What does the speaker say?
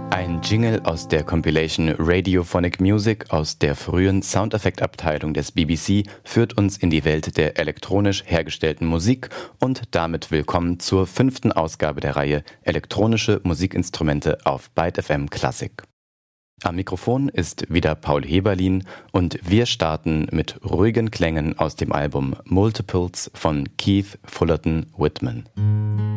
Ein Jingle aus der Compilation Radiophonic Music aus der frühen Soundeffektabteilung des BBC führt uns in die Welt der elektronisch hergestellten Musik und damit willkommen zur 5. Ausgabe der Reihe Elektronische Musikinstrumente auf Byte FM Classic. Am Mikrofon ist wieder Paul Heberlin und wir starten mit ruhigen Klängen aus dem Album Multiples von Keith Fullerton Whitman.